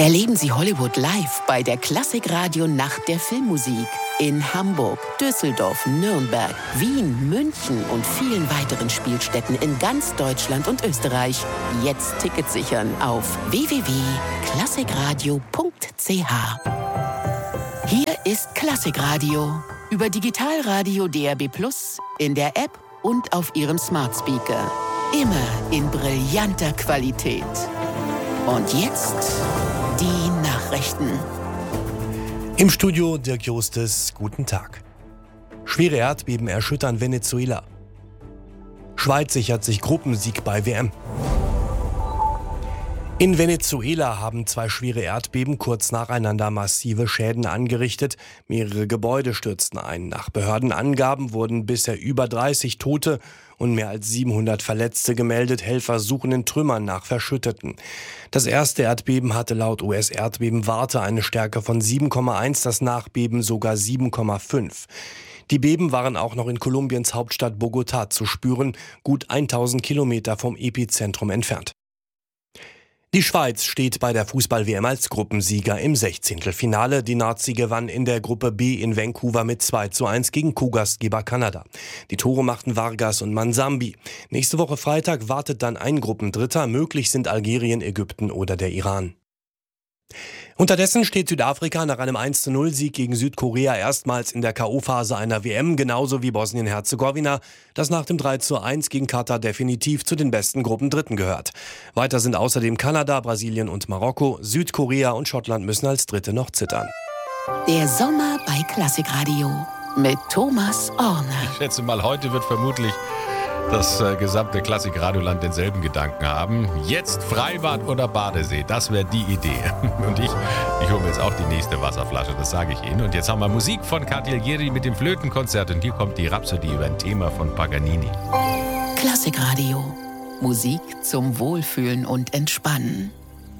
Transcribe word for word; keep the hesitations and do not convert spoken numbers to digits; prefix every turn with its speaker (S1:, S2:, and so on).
S1: Erleben Sie Hollywood live bei der Klassikradio Nacht der Filmmusik in Hamburg, Düsseldorf, Nürnberg, Wien, München und vielen weiteren Spielstätten in ganz Deutschland und Österreich. Jetzt Tickets sichern auf w w w punkt klassikradio punkt c h. Hier ist Klassikradio über Digitalradio D A B plus, in der App und auf Ihrem Smart Speaker. Immer in brillanter Qualität. Und jetzt die Nachrichten.
S2: Im Studio Dirk Justes, guten Tag. Schwere Erdbeben erschüttern Venezuela. Schweiz sichert sich Gruppensieg bei W M. In Venezuela haben zwei schwere Erdbeben kurz nacheinander massive Schäden angerichtet. Mehrere Gebäude stürzten ein. Nach Behördenangaben wurden bisher über dreißig Tote und mehr als siebenhundert Verletzte gemeldet. Helfer suchen in Trümmern nach Verschütteten. Das erste Erdbeben hatte laut U S-Erdbebenwarte eine Stärke von sieben Komma eins, das Nachbeben sogar sieben Komma fünf. Die Beben waren auch noch in Kolumbiens Hauptstadt Bogotá zu spüren, gut tausend Kilometer vom Epizentrum entfernt. Die Schweiz steht bei der Fußball-W M als Gruppensieger im Sechzehntelfinale. Die Nazi gewann in der Gruppe B in Vancouver mit zwei zu eins gegen Co-Gastgeber Kanada. Die Tore machten Vargas und Manzambi. Nächste Woche Freitag wartet dann ein Gruppendritter. Möglich sind Algerien, Ägypten oder der Iran. Unterdessen steht Südafrika nach einem eins zu null Sieg gegen Südkorea erstmals in der K O-Phase einer W M, genauso wie Bosnien-Herzegowina, das nach dem drei zu eins gegen Katar definitiv zu den besten Gruppendritten gehört. Weiter sind außerdem Kanada, Brasilien und Marokko. Südkorea und Schottland müssen als Dritte noch zittern.
S1: Der Sommer bei Klassikradio mit Thomas Orner.
S3: Ich schätze mal, heute wird vermutlich das äh, gesamte Klassikradioland denselben Gedanken haben. Jetzt Freibad oder Badesee, das wäre die Idee. Und ich, ich hole mir jetzt auch die nächste Wasserflasche, das sage ich Ihnen. Und jetzt haben wir Musik von Cartiglieri mit dem Flötenkonzert. Und hier kommt die Rhapsodie über ein Thema von Paganini.
S1: Klassikradio. Musik zum Wohlfühlen und Entspannen.